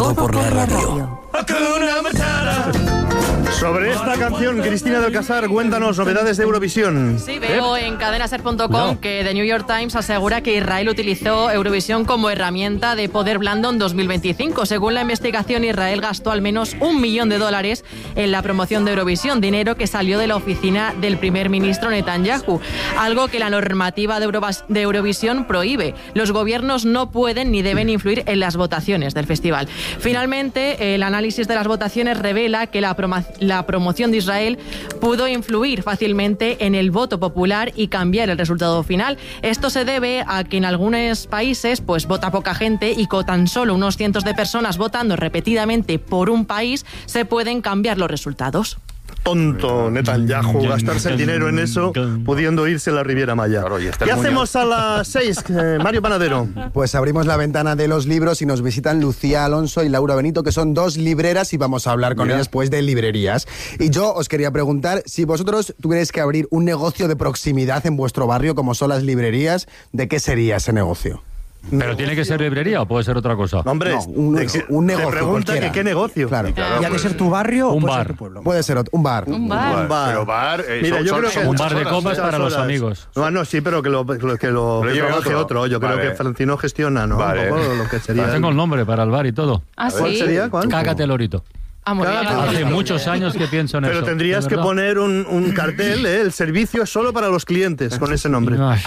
Todo por la radio. Sobre esta canción, Cristina del Casar, cuéntanos novedades de Eurovisión. Sí, veo en cadenaser.com que The New York Times asegura que Israel utilizó Eurovisión como herramienta de poder blando en 2025. Según la investigación, Israel gastó al menos $1 millón en la promoción de Eurovisión, dinero que salió de la oficina del primer ministro Netanyahu, algo que la normativa de Eurovisión prohíbe. Los gobiernos no pueden ni deben influir en las votaciones del festival. Finalmente, el análisis de las votaciones revela que la promoción de Israel pudo influir fácilmente en el voto popular y cambiar el resultado final. Esto se debe a que en algunos países pues vota poca gente y con tan solo unos cientos de personas votando repetidamente por un país se pueden cambiar los resultados. Tonto Netanyahu, gastarse el dinero en eso, pudiendo irse a la Riviera Maya. Claro, ¿Qué hacemos a las 6, Mario Panadero? Pues abrimos la ventana de los libros y nos visitan Lucía Alonso y Laura Benito, que son dos libreras, y vamos a hablar con ellas pues de librerías. Y yo os quería preguntar, si vosotros tuvierais que abrir un negocio de proximidad en vuestro barrio, como son las librerías, ¿de qué sería ese negocio? ¿Pero tiene que ser librería o puede ser otra cosa? No, hombre, un negocio. Te pregunta que qué negocio. Claro. ¿Y ha de ser tu barrio o puede ser tu pueblo? Puede ser un bar. Un bar. Pero bar... Mira, yo creo que un bar de copas para los horas. amigos. No, sí, pero que lo trabaje otro. Yo creo que Francino gestiona, ¿no? Vale. Un poco lo que sería. Tengo el nombre para el bar y todo. ¿Ah, ¿Cuál sí? sería? ¿Cuál? Cágate lorito. Hace muchos años que pienso en eso. Pero tendrías que poner un cartel, el servicio solo para los clientes, con ese nombre. Ay.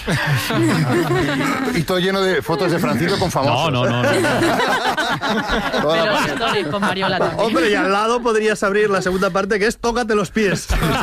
Y todo lleno de fotos de Francisco con famosos. No. Pero estoy con Mariola también. Hombre, y al lado podrías abrir la segunda parte, que es Tócate los pies.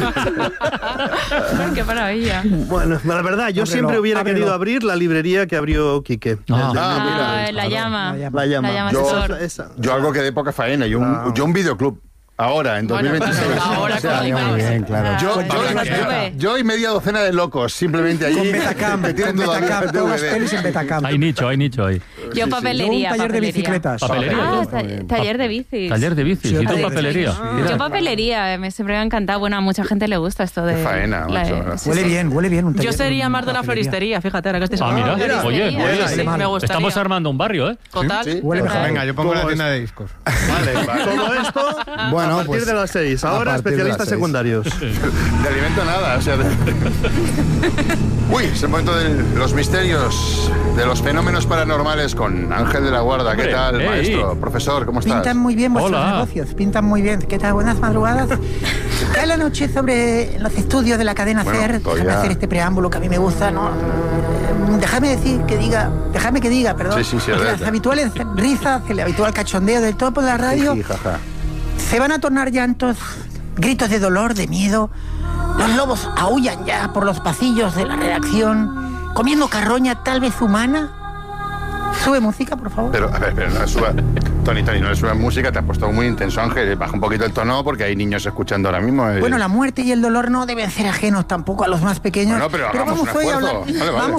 Qué maravilla. Bueno, la verdad, yo siempre hubiera querido abrir la librería que abrió Quique. Mira. La llama. La llama. Yo algo que de poca faena, yo un videoclub. Ahora, en 2026. Bueno, ahora Muy bien, claro. Yo y media docena de locos, simplemente allí. Con Betacam, todas las pelis en Betacam. Hay nicho ahí. Yo papelería. Un taller de bicicletas. ¿Papelería? Taller de bicis. Taller de bicis. Sí, ¿Y tú taller de papelería? Yo papelería, siempre me ha encantado. Bueno, a mucha gente le gusta esto de... Qué faena, macho. Huele bien un taller. Yo sería más de una floristería, fíjate, ahora que estoy Mira, oye, sí, me gustaría. estamos armando un barrio, ¿eh? Total. Sí. Huele mejor. Venga, yo pongo la tienda de discos. Vale. Todo esto Bueno, a partir pues, de las 6. Ahora a partir de especialistas las 6. secundarios. De alimento nada, o sea... Uy, es el momento de los misterios, de los fenómenos paranormales con Ángel de la Guarda. ¿Qué Hombre, tal, hey. maestro? Profesor, ¿cómo estás? Pintan muy bien vuestros Hola. negocios, pintan muy bien. ¿Qué tal? Buenas madrugadas. Cae la noche sobre los estudios de la cadena Bueno, SER. todavía- Déjame hacer este preámbulo que a mí me gusta, ¿no? Déjame que diga, perdón. Sí, que las adelante. habituales risas, el habitual cachondeo del topo de la radio Jiji, jaja. se van a tornar llantos, gritos de dolor, de miedo. Los lobos aúllan ya por los pasillos de la redacción, comiendo carroña tal vez humana. Sube música, por favor. Pero, a ver, no le suba... Tony, no le subas música, te has puesto muy intenso, Ángel. Baja un poquito el tono porque hay niños escuchando ahora mismo. Bueno, la muerte y el dolor no deben ser ajenos tampoco a los más pequeños. Bueno, pero hagamos un hoy a esfuerzo. hablar... Vale. Vamos